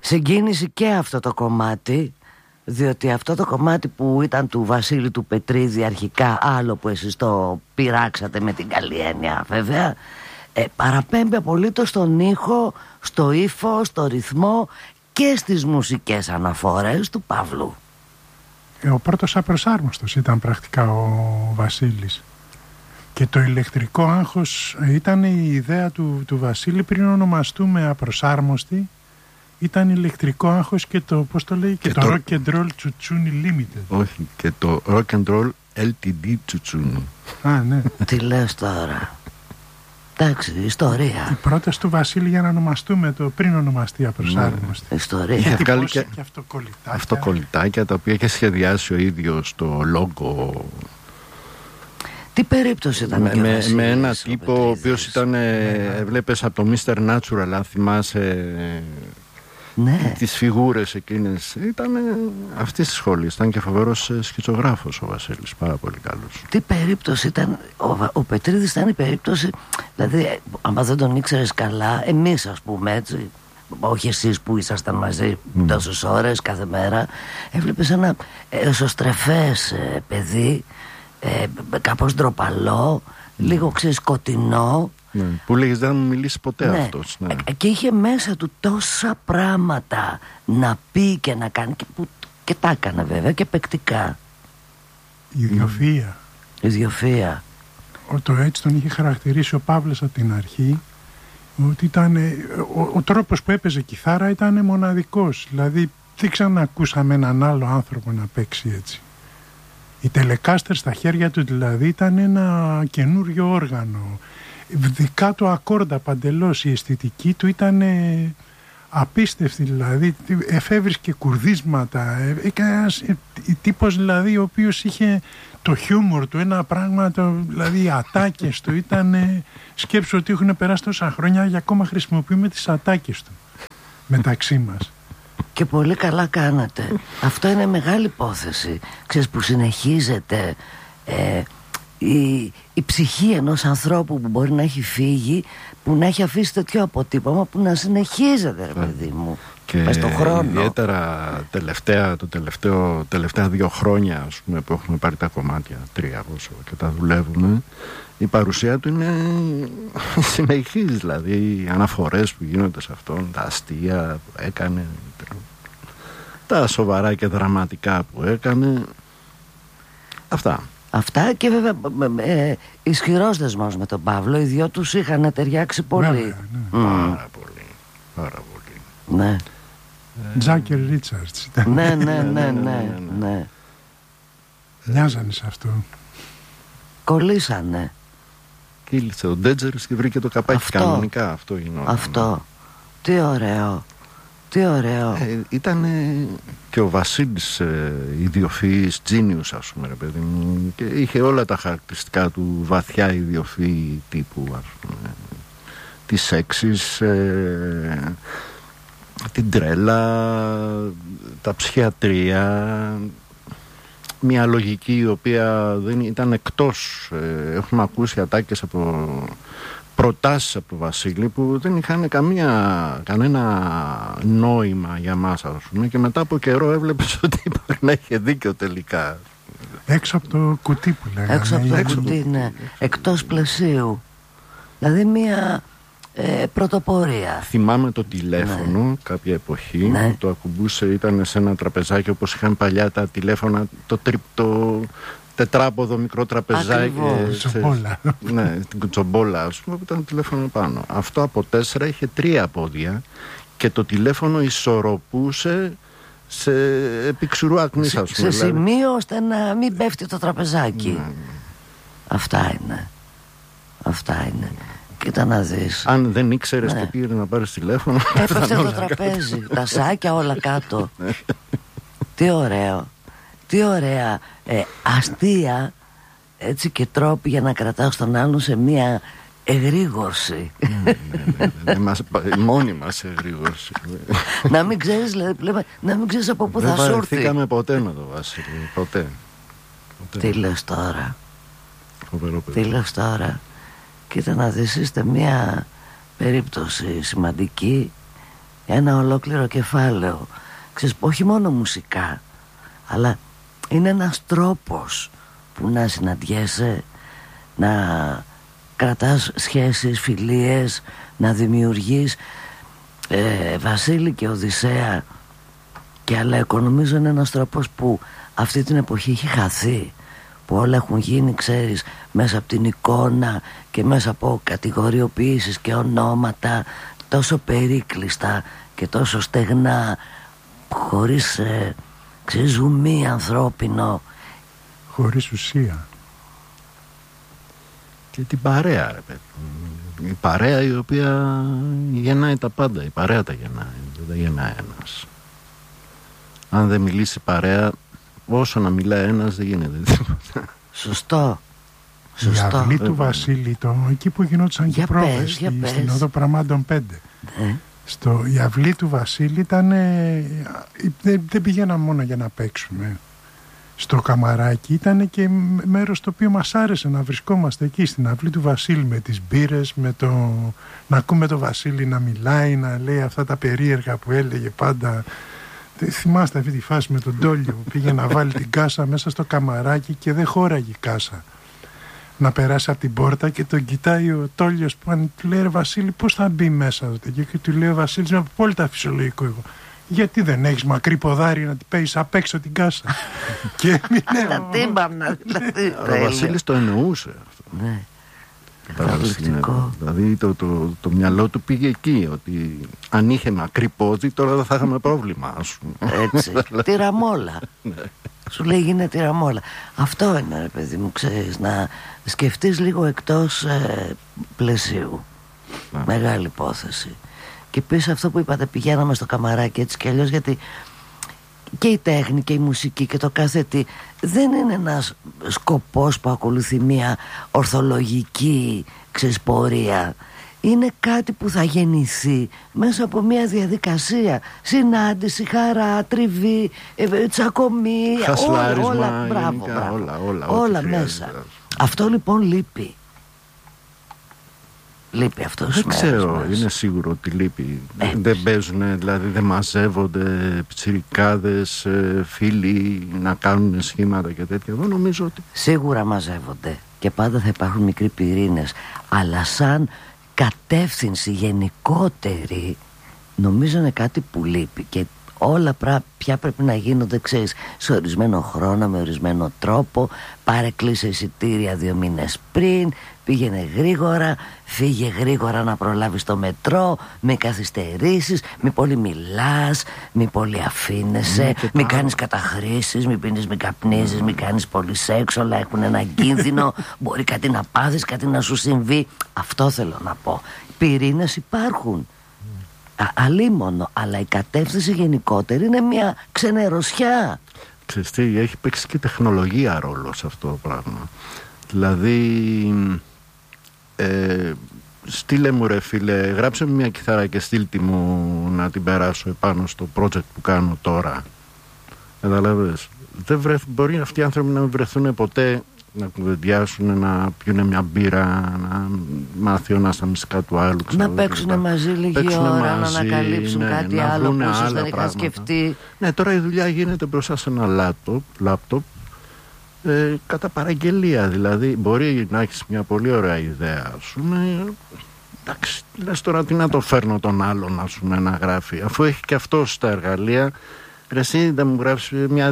συγκίνηση και αυτό το κομμάτι, διότι αυτό το κομμάτι που ήταν του Βασίλη του Πετρίδη αρχικά, άλλο που εσείς το πειράξατε με την καλή έννοια βέβαια, παραπέμπει απολύτως στον ήχο, στο ύφο, στο ρυθμό και στις μουσικές αναφορές του Παύλου. Ο πρώτος απροσάρμοστος ήταν πρακτικά ο Βασίλης. Και το ηλεκτρικό άγχος ήταν η ιδέα του Βασίλη πριν ονομαστούμε απροσάρμοστη. Ήταν ηλεκτρικό άγχος και το, πώς το λέει, και το Rock and Roll Τσουτσούνι Limited. Όχι, και το Rock and Roll LTD Τσουτσούνι. Α, ναι. Τι λες τώρα. Εντάξει, ιστορία. Η πρόταση του Βασίλη για να ονομαστούμε το πριν ονομαστεί απροσάρμοστη. Ιστορία. Είχε βγάλει και αυτοκολλητάκια τα οποία είχε σχεδιάσει ο ίδιος το λόγο. Τι περίπτωση ήταν με ένα τύπο ο οποίος ήταν, βλέπεις από το Mr. Natural, αν θυμάσαι, τις φιγούρες εκείνες, ήταν αυτής της σχολής, ήταν και φοβερός σκητσογράφος ο Βασίλης, πάρα πολύ καλός. Τι περίπτωση ήταν, ο Πετρίδης ήταν η περίπτωση, δηλαδή άμα δεν τον ήξερες καλά, εμείς ας πούμε έτσι, όχι εσείς που ήσασταν μαζί τόσες ώρες κάθε μέρα, έβλεπες ένα εσωστρεφές παιδί, κάπως ντροπαλό, λίγο σκοτεινό, που λέγεις δεν μου μιλήσει ποτέ αυτός. Και είχε μέσα του τόσα πράγματα να πει και να κάνει, και τα έκανε βέβαια και παικτικά. Ιδιοφυΐα. Έτσι τον είχε χαρακτηρίσει ο Παύλος από την αρχή, ότι ήταν, ο τρόπος που έπαιζε κιθάρα ήταν μοναδικός. Δηλαδή δεν ξανακούσαμε έναν άλλο άνθρωπο να παίξει έτσι. Η Telecaster στα χέρια του δηλαδή ήταν ένα καινούριο όργανο. Δικά του ακόρντα παντελώς, η αισθητική του ήταν απίστευτη, δηλαδή εφεύρισκε κουρδίσματα, ένας τύπος δηλαδή ο οποίος είχε το χιούμορ του, ένα πράγμα, δηλαδή οι ατάκες του ήταν, σκέψου ότι έχουν περάσει τόσα χρόνια και ακόμα χρησιμοποιούμε τις ατάκες του μεταξύ μας. Και πολύ καλά κάνατε. Αυτό είναι μεγάλη υπόθεση. Ξέρεις, που συνεχίζεται η ψυχή ενός ανθρώπου που μπορεί να έχει φύγει, που να έχει αφήσει τέτοιο αποτύπωμα, που να συνεχίζεται, ρε παιδί μου, και στον χρόνο. Ιδιαίτερα τελευταία 2 χρόνια, ας πούμε, που έχουμε πάρει τα κομμάτια, 3 όσο και τα δουλεύουμε, η παρουσία του είναι συνεχής, δηλαδή οι αναφορές που γίνονται σε αυτόν, τα αστεία που έκανε, τα σοβαρά και δραματικά που έκανε, αυτά Και βέβαια ισχυρός δεσμός με τον Παύλο. Οι δυο τους είχαν ταιριάξει πολύ. Βέβαια, ναι. Πάρα πολύ. Ναι. Τζάκερ Ρίτσαρτς ήταν. Ναι. Μοιάζανε σε αυτό. Κολλήσανε. Κύλησε ο Ντέτζερς και βρήκε το καπάκι κανονικά. Αυτό γινόταν. Αυτό. Τι ωραίο. Ήταν και ο Βασίλης ιδιοφυής, genius, ας πούμε, ρε παιδί μου, και είχε όλα τα χαρακτηριστικά του βαθιά ιδιοφυή τύπου, ας πούμε, της έξης, την τρέλα, τα ψυχιατρία, μια λογική η οποία δεν ήταν εκτός. Έχουμε ακούσει ατάκες από προτάσεις από τον Βασίλη που δεν είχαν κανένα νόημα για μας, ας πούμε, και μετά από καιρό έβλεπες ότι υπάρχει να είχε δίκιο τελικά. Έξω από το κουτί που λέγανε. Έξω από το κουτί, ναι. Εκτός πλαισίου. Δηλαδή μια πρωτοπορία. Θυμάμαι το τηλέφωνο κάποια εποχή που το ακουμπούσε, ήταν σε ένα τραπεζάκι όπως είχαν παλιά τα τηλέφωνα, το τετράποδο μικρό τραπεζάκι. Ναι, την κουτσομπόλα, ας πούμε, που ήταν τηλέφωνο πάνω. Αυτό από 4 είχε 3 πόδια και το τηλέφωνο ισορροπούσε σε επί άκμης, ας πούμε. Σε σημείο ώστε να μην πέφτει το τραπεζάκι. Αυτά είναι. Κοίτα να δεις. Αν δεν ήξερες τι πήρε να πάρεις τηλέφωνο, έπεφτε το τραπέζι, τα σάκια όλα κάτω. Τι ωραία αστεία, έτσι, και τρόποι για να κρατάω τον άλλον σε μια εγρήγορση. Μόνοι μας εγρήγορση. Να μην ξέρεις, δηλαδή, να μην ξέρεις από πού θα σου έρθει. Δεν βαρεθήκαμε ποτέ με τον Βασίλη. Ποτέ. Τι λες τώρα. Κοίτα να δεις, είστε μια περίπτωση σημαντική ένα ολόκληρο κεφάλαιο. Ξέρεις, όχι μόνο μουσικά, αλλά είναι ένας τρόπος που να συναντιέσαι, να κρατάς σχέσεις, φιλίες, να δημιουργείς. Βασίλη και Οδυσσέα και Αλέκο νομίζω είναι ένας τρόπος που αυτή την εποχή έχει χαθεί, που όλα έχουν γίνει, ξέρεις, μέσα από την εικόνα και μέσα από κατηγοριοποιήσεις και ονόματα τόσο περίκλειστα και τόσο στεγνά, χωρίς ζουμί ανθρώπινο, χωρίς ουσία. Και την παρέα, ρε παιδί. Η παρέα η οποία γεννάει τα πάντα. Η παρέα τα γεννάει, δεν γεννάει ένας. Αν δεν μιλήσει παρέα, όσο να μιλάει ένας δεν γίνεται τίποτα. Σωστό. Η αυλή του Βασίλη, εκεί που γινόντουσαν και πρόβες, στην Οδό Πραμάντων 5. Η αυλή του Βασίλη ήταν, δεν πήγαινα μόνο για να παίξουμε στο καμαράκι, ήταν και μέρος το οποίο μας άρεσε να βρισκόμαστε εκεί στην αυλή του Βασίλη, με τις μπύρες, να ακούμε το Βασίλη να μιλάει, να λέει αυτά τα περίεργα που έλεγε πάντα. Θυμάστε αυτή τη φάση με τον Τόλιο που πήγε να βάλει την κάσα μέσα στο καμαράκι και δεν χώραγε η κάσα να περάσει από την πόρτα, και τον κοιτάει ο Τόλιος που του λέει, ρε Βασίλη, πώς θα μπει μέσα? Και του λέει ο Βασίλης, με απόλυτα φυσιολογικό εγώ, γιατί δεν έχεις μακρύ ποδάρι να την παίζεις απ' έξω την κάσα? Και ο Βασίλης το εννοούσε αυτό. Ναι. Δηλαδή το μυαλό του πήγε εκεί, ότι αν είχε μακρύ πόδι τώρα δεν θα είχαμε πρόβλημα, ας πούμε. Έτσι, τυραμόλα. Σου λέει γίνεται τυραμόλα. Αυτό είναι, ρε παιδί μου, ξέρεις, να σκεφτείς λίγο εκτός πλαισίου. Μεγάλη υπόθεση. Και πίσω αυτό που είπατε, πηγαίναμε στο καμαράκι έτσι κι αλλιώς, γιατί και η τέχνη και η μουσική και το κάθε τι δεν είναι ένας σκοπός που ακολουθεί μια ορθολογική πορεία. Είναι κάτι που θα γεννηθεί μέσα από μια διαδικασία. Συνάντηση, χαρά, τριβή, τσακωμή, όλα, μπράβο, όλα μέσα. Αυτό λοιπόν λείπει. Λείπει αυτό. Δεν ξέρω, είναι σίγουρο ότι λείπει. Δεν παίζουν, δηλαδή δεν μαζεύονται πιτσιρικάδες, φίλοι να κάνουν σχήματα και τέτοια. Εγώ νομίζω ότι σίγουρα μαζεύονται και πάντα θα υπάρχουν μικροί πυρήνες, αλλά σαν κατεύθυνση γενικότερη νομίζω είναι κάτι που λείπει. Και όλα πια πρέπει να γίνονται, ξέρεις, σε ορισμένο χρόνο, με ορισμένο τρόπο. Πάρε, κλείσε εισιτήρια 2 μήνες πριν, πήγαινε γρήγορα, φύγε γρήγορα να προλάβεις το μετρό, μην καθυστερήσεις, μην πολύ μιλάς, μην πολύ αφήνεσαι, μην κάνεις καταχρήσεις, μην πίνεις, μην καπνίζεις, μην κάνεις πολύ σεξ, όλα έχουν ένα κίνδυνο, μπορεί κάτι να πάθεις, κάτι να σου συμβεί. Αυτό θέλω να πω. Πυρήνες υπάρχουν. Αλίμονο, αλλά η κατεύθυνση γενικότερη είναι μια ξενερωσιά. Ξέρεις τι, έχει παίξει και τεχνολογία ρόλο σε αυτό το πράγμα. Δηλαδή στείλε μου, ρε φίλε, γράψε μου μια κιθάρα και στείλτε μου να την περάσω επάνω στο project που κάνω τώρα. Καταλάβες, μπορεί αυτοί οι άνθρωποι να μην βρεθούν ποτέ να κουβεντιάσουν, να πιούνε μια μπύρα, να μάθει ο ένας στα μυστικά του άλλου, να παίξουν μαζί λίγη ώρα, να ανακαλύψουν κάτι άλλο που ίσως δεν είχαν σκεφτεί. Ναι, τώρα η δουλειά γίνεται μπροστά σε ένα λάπτοπ, κατά παραγγελία. Δηλαδή μπορεί να έχεις μια πολύ ωραία ιδέα, ας πούμε, εντάξει, λες τώρα τι να το φέρνω τον άλλον, ας πούμε, να γράφει, αφού έχει και αυτό τα εργαλεία. Ρε εσύ δεν μου γράψει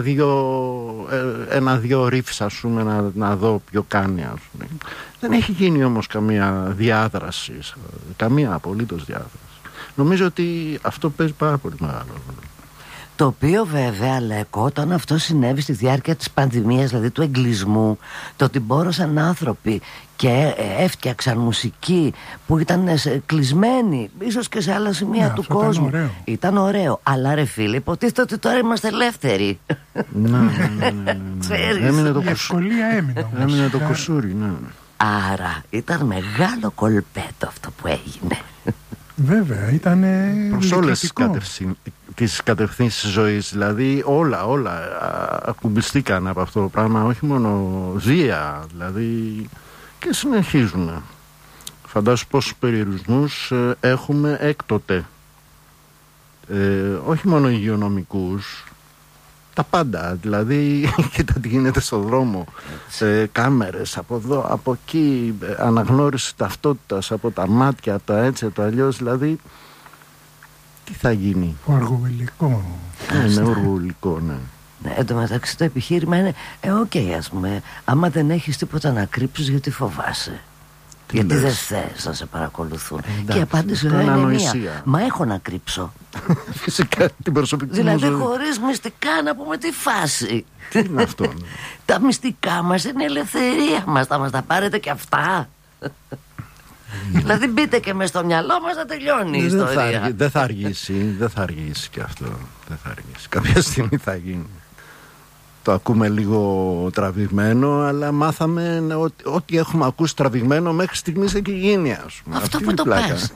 ένα-δυο ρίφς, ας πούμε, να δω ποιο κάνει, ας πούμε. Δεν έχει γίνει όμως καμία διάδραση, καμία απολύτως διάδραση. Νομίζω ότι αυτό παίζει πάρα πολύ μεγάλο ρόλο. Το οποίο βέβαια, Λέκο, όταν αυτό συνέβη στη διάρκεια της πανδημίας, δηλαδή του εγκλισμού, το ότι μπόρεσαν άνθρωποι και έφτιαξαν μουσική που ήταν κλεισμένοι ίσως και σε άλλα σημεία του κόσμου. Ήταν ωραίο. Αλλά ρε φίλε, υποτίθεται ότι τώρα είμαστε ελεύθεροι. Ναι. Έμεινε το έμεινε το κουσούρι, ναι. Άρα ήταν μεγάλο κολπέτο αυτό που έγινε. Βέβαια, ήταν προς όλες τις κατευθύνσεις της ζωής. Δηλαδή όλα ακουμπιστήκαν από αυτό το πράγμα, όχι μόνο βία, δηλαδή, και συνεχίζουν. Φαντάσου πόσους περιορισμούς έχουμε έκτοτε. όχι μόνο υγειονομικούς, τα πάντα. Δηλαδή, κοίτα τι γίνεται στον δρόμο. Κάμερες από εδώ, από εκεί, αναγνώριση ταυτότητας από τα μάτια, από τα έτσι, από το αλλιώς. Δηλαδή, τι θα γίνει? Οργουλικό. Ναι, οργουλικό, ναι. Εν τω μεταξύ το επιχείρημα είναι ας πούμε, άμα δεν έχεις τίποτα να κρύψεις, γιατί φοβάσαι? Γιατί δεν θες να σε παρακολουθούν? Και η απάντηση είναι μία. Μα έχω να κρύψω. Φυσικά την προσωπική μου ζωή. Δηλαδή χωρίς μυστικά να πούμε τη φάση. Τι είναι αυτό? Τα μυστικά μας είναι η ελευθερία μας. Θα μας τα πάρετε και αυτά? Δηλαδή μπείτε και μες στο μυαλό μας, να τελειώνει η ιστορία. Δεν θα αργήσει και αυτό. Δεν θα αργήσει. Κάποια στιγμή θα γίνει. Το ακούμε λίγο τραβηγμένο, αλλά μάθαμε ότι έχουμε ακούσει τραβηγμένο μέχρι στιγμής έχει γίνει, ας πούμε. Αυτό που το πας.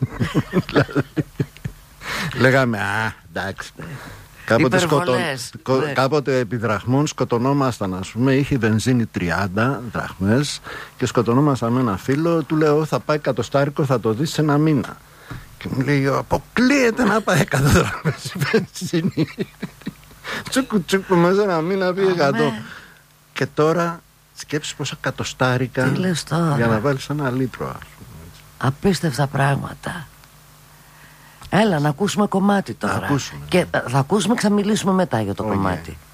Λέγαμε, εντάξει. Κάποτε επί δραχμών σκοτωνόμασταν, ας πούμε. Είχε βενζίνη 30 δραχμές και σκοτωνόμασταν με ένα φίλο. Του λέω, θα πάει εκατοστάρικο, θα το δεις σε ένα μήνα. Και μου λέει, αποκλείεται να πάει 100 δραχμές η βενζίνη. Τσούκου μέσα ένα μήνα πήγε 100. Και τώρα σκέψεις πόσα εκατοστάρικα για να βάλεις ένα λίτρο. Απίστευτα πράγματα. Έλα να ακούσουμε κομμάτι τώρα. Και θα ακούσουμε και θα μιλήσουμε μετά για το κομμάτι.